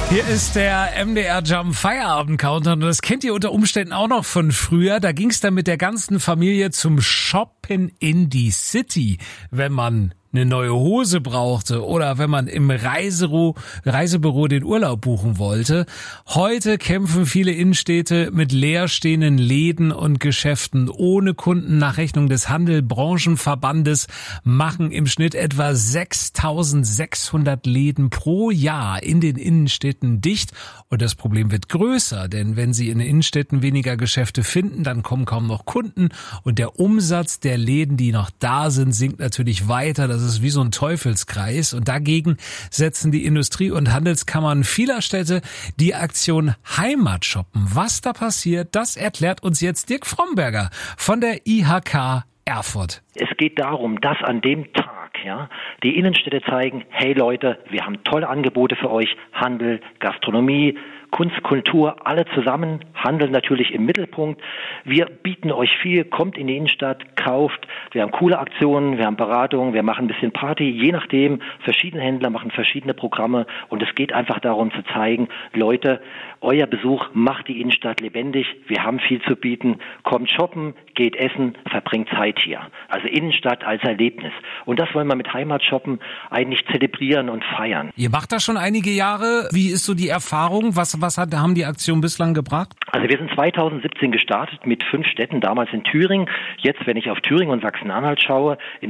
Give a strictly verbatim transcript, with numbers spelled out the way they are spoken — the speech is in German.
Hier ist der M D R Jump Feierabend Countdown und das kennt ihr unter Umständen auch noch von früher. Da ging es dann mit der ganzen Familie zum Shoppen in die City, wenn man eine neue Hose brauchte oder wenn man im Reisebüro, Reisebüro den Urlaub buchen wollte. Heute kämpfen viele Innenstädte mit leerstehenden Läden und Geschäften ohne Kunden. Nach Rechnung des Handelbranchenverbandes machen im Schnitt etwa sechstausendsechshundert Läden pro Jahr in den Innenstädten dicht. Und das Problem wird größer, denn wenn sie in den Innenstädten weniger Geschäfte finden, dann kommen kaum noch Kunden und der Umsatz der Läden, die noch da sind, sinkt natürlich weiter. Das ist wie so ein Teufelskreis und dagegen setzen die Industrie- und Handelskammern vieler Städte die Aktion Heimatshoppen. Was da passiert, das erklärt uns jetzt Dirk Fromberger von der I H K Erfurt. Es geht darum, dass an dem Tag ja, die Innenstädte zeigen, hey Leute, wir haben tolle Angebote für euch, Handel, Gastronomie, Kunst, Kultur, alle zusammen, Handel natürlich im Mittelpunkt. Wir bieten euch viel, kommt in die Innenstadt, kauft. Wir haben coole Aktionen, wir haben Beratungen, wir machen ein bisschen Party, je nachdem. Verschiedene Händler machen verschiedene Programme und es geht einfach darum zu zeigen, Leute, euer Besuch macht die Innenstadt lebendig. Wir haben viel zu bieten. Kommt shoppen, geht essen, verbringt Zeit hier. Also Innenstadt als Erlebnis. Und das wollen wir mit Heimatshoppen eigentlich zelebrieren und feiern. Ihr macht das schon einige Jahre. Wie ist so die Erfahrung? Was Was hat, haben die Aktionen bislang gebracht? Also wir sind zweitausendsiebzehn gestartet mit fünf Städten, damals in Thüringen. Jetzt, wenn ich auf Thüringen und Sachsen-Anhalt schaue, in